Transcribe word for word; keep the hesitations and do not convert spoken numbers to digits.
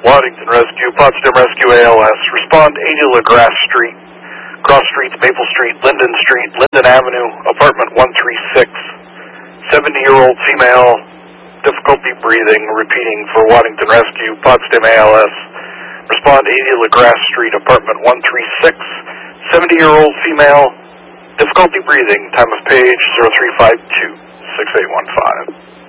Waddington Rescue, Potsdam Rescue A L S. Respond eighty LaGrasse Street, Cross Streets, Maple Street, Linden Street, Linden Avenue, apartment one three six. seventy-year-old female, difficulty breathing, repeating for Waddington Rescue, Potsdam A L S. Respond eighty LaGrasse Street, apartment one three six. seventy-year-old female, difficulty breathing, time of page zero three five two, six eight one five.